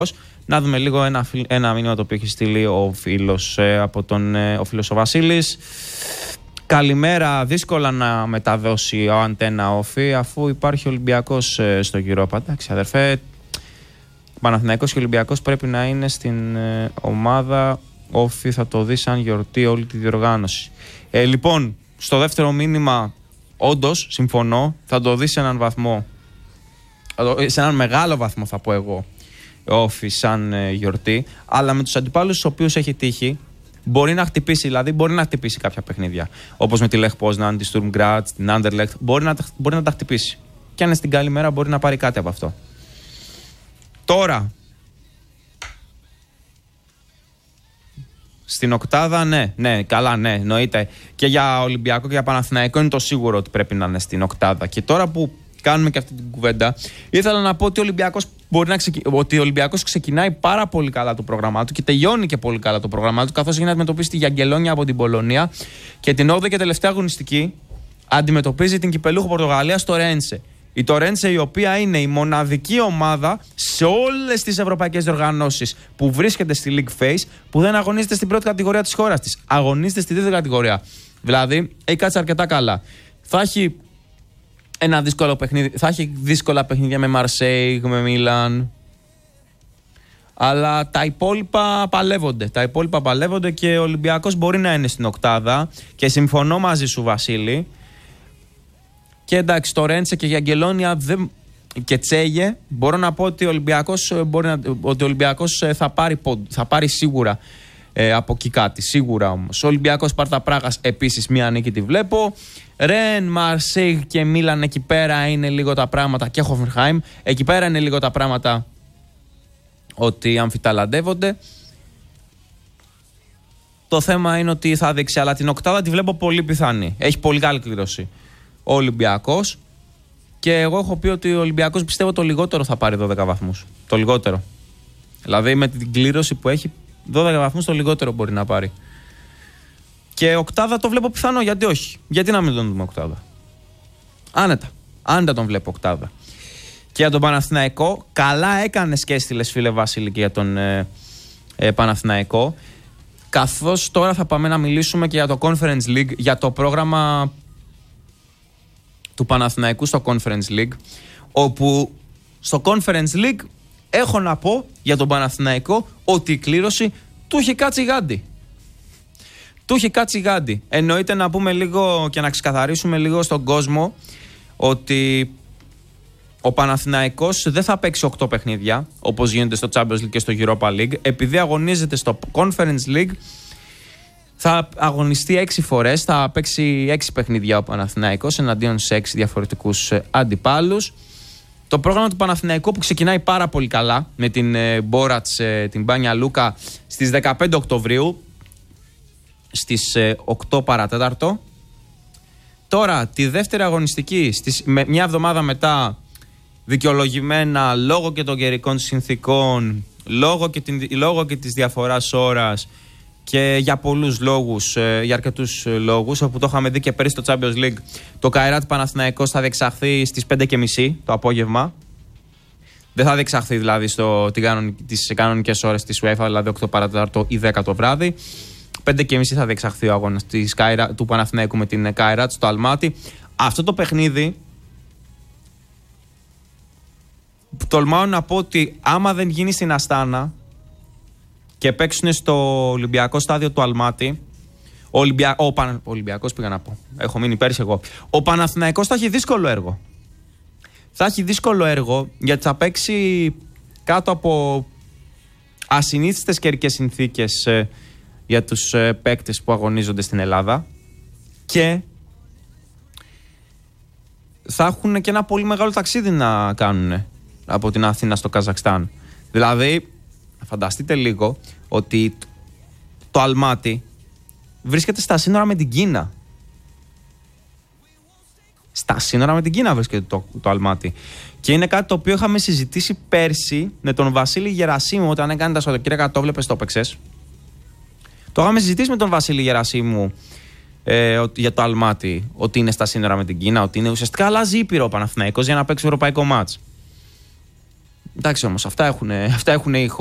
Να δούμε λίγο ένα μήνυμα το οποίο έχει στείλει ο φίλος ο Βασίλης. Καλημέρα, δύσκολα να μεταδώσει ο Αντένα Όφη αφού υπάρχει Ολυμπιακός στο Europa. Εντάξει αδερφέ, Παναθηναϊκός και Ολυμπιακός πρέπει να είναι στην ομάδα Όφη, θα το δει σαν γιορτή όλη τη διοργάνωση. Λοιπόν, στο δεύτερο μήνυμα όντως συμφωνώ, θα το δει σε έναν βαθμό, σε έναν μεγάλο βαθμό θα πω εγώ, Όφη σαν γιορτή, αλλά με τους αντιπάλους στους οποίους έχει τύχει μπορεί να χτυπήσει, δηλαδή μπορεί να χτυπήσει κάποια παιχνίδια. Όπως με τη Λεχ Πόζναν, τη Στουρμ Γκράτς, την Άντερλεχτ, μπορεί να τα χτυπήσει. Και αν είναι στην καλή μέρα μπορεί να πάρει κάτι από αυτό. Τώρα, στην οκτάδα, ναι, καλά, ναι, εννοείται. Και για Ολυμπιακό και για Παναθηναϊκό είναι το σίγουρο ότι πρέπει να είναι στην οκτάδα. Και τώρα που κάνουμε και αυτή την κουβέντα, ήθελα να πω ότι ο Ολυμπιακός ξεκινάει πάρα πολύ καλά το πρόγραμμά του και τελειώνει και πολύ καλά το πρόγραμμά του, καθώς έχει να αντιμετωπίσει τη Γιαγκελόνια από την Πολωνία και την 8η και τελευταία αγωνιστική αντιμετωπίζει την κυπελούχο Πορτογαλία στο Ρένσε. Η Τορέντσε, η οποία είναι η μοναδική ομάδα σε όλες τις ευρωπαϊκές διοργανώσεις που βρίσκεται στη League Phase που δεν αγωνίζεται στην πρώτη κατηγορία της χώρας της. Αγωνίζεται στη δεύτερη κατηγορία. Δηλαδή, έχει κάτσει αρκετά καλά. Θα έχει ένα δύσκολο παιχνίδι. Θα έχει δύσκολα παιχνίδια με Μαρσέιγ, με Μίλαν. Αλλά τα υπόλοιπα παλεύονται. Και ο Ολυμπιακός μπορεί να είναι στην οκτάδα. Και συμφωνώ μαζί σου, Βασίλη. Και εντάξει, το Ρέντσε και η Αγγελόνια και Τσέγε, μπορώ να πω ότι ο Ολυμπιακός θα πάρει σίγουρα από εκεί κάτι. Σίγουρα όμως. Ο Ολυμπιακός Σπάρτα Πράγας επίσης μία νίκη τη βλέπω. Ρεν, Μαρσέιγ και Μίλαν εκεί πέρα είναι λίγο τα πράγματα. Και Χόφενχάιμ. Εκεί πέρα είναι λίγο τα πράγματα ότι αμφιταλαντεύονται. Το θέμα είναι ότι θα δείξει, αλλά την οκτάδα τη βλέπω πολύ πιθανή. Έχει πολύ καλή κλήρωση ο Ολυμπιακός και εγώ έχω πει ότι ο Ολυμπιακός πιστεύω το λιγότερο θα πάρει 12 βαθμούς. Το λιγότερο. Δηλαδή με την κλήρωση που έχει 12 βαθμούς το λιγότερο μπορεί να πάρει. Και οκτάδα το βλέπω πιθανό, γιατί όχι. Γιατί να μην τον δούμε οκτάδα. Άνετα τον βλέπω οκτάδα. Και για τον Παναθηναϊκό, καλά έκανες και έστειλες φίλε Βασίλη και για τον Παναθηναϊκό. Καθώς τώρα θα πάμε να μιλήσουμε και για το Conference League, για το πρόγραμμα του Παναθηναϊκού στο Conference League, όπου στο Conference League έχω να πω για τον Παναθηναϊκό ότι η κλήρωση του έχει κάτσει γάντι. Εννοείται να πούμε λίγο και να ξεκαθαρίσουμε λίγο στον κόσμο ότι ο Παναθηναϊκός δεν θα παίξει 8 παιχνίδια όπως γίνεται στο Champions League και στο Europa League. Επειδή αγωνίζεται στο Conference League, θα αγωνιστεί 6 φορές, θα παίξει 6 παιχνίδια ο Παναθηναϊκός εναντίον σε 6 διαφορετικούς αντιπάλους. Το πρόγραμμα του Παναθηναϊκού που ξεκινάει πάρα πολύ καλά με την Μπόρατς, την Μπάνια Λούκα στις 15 Οκτωβρίου στις 8 παρατέταρτο. Τώρα τη δεύτερη αγωνιστική μια εβδομάδα μετά, δικαιολογημένα λόγω και των καιρικών συνθήκων, λόγω και της διαφοράς ώρας και για πολλούς λόγους, για αρκετούς λόγους, όπου το είχαμε δει και πέρυσι στο Champions League, το Καϊράτ Παναθηναϊκός θα διεξαχθεί στις 5:30 το απόγευμα. Δεν θα διεξαχθεί δηλαδή τις κανονικές ώρες της UEFA, δηλαδή 8 παρατέταρτο ή 10 το βράδυ. 5:30 θα διεξαχθεί ο αγώνας του Παναθηναϊκού με την Καϊράτ στο Αλμάτι. Αυτό το παιχνίδι, τολμάω να πω ότι άμα δεν γίνει στην Αστάνα και παίξουν στο Ολυμπιακό στάδιο του Αλμάτι, Ολυμπιακός πήγα να πω, έχω μείνει πέρυσι εγώ, ο Παναθηναϊκός θα έχει δύσκολο έργο. Θα έχει δύσκολο έργο γιατί θα παίξει κάτω από ασυνήθιστες καιρικές συνθήκες για τους παίκτες που αγωνίζονται στην Ελλάδα και θα έχουν και ένα πολύ μεγάλο ταξίδι να κάνουν από την Αθήνα στο Καζακστάν. Δηλαδή, φανταστείτε λίγο ότι το Αλμάτι βρίσκεται στα σύνορα με την Κίνα. Στα σύνορα με την Κίνα βρίσκεται το Αλμάτι. Και είναι κάτι το οποίο είχαμε συζητήσει πέρσι με τον Βασίλη Γερασίμου όταν έκανε τα Σαββατοκύριακα, το βλέπεις, το παίξες. Το είχαμε συζητήσει με τον Βασίλη Γερασίμου για το Αλμάτι, ότι είναι στα σύνορα με την Κίνα, ότι είναι ουσιαστικά αλλάζει ήπειρο ο Παναθηναϊκός για να παίξει ευρωπαϊκό μάτς. Εντάξει όμως, αυτά έχουν οι